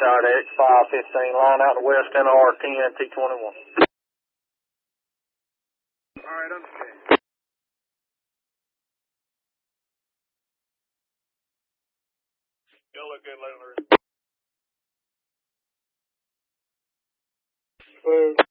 Alright, Eric, 515, line out to west NR 10 T21. Alright, understand. You'll look good later. Clear.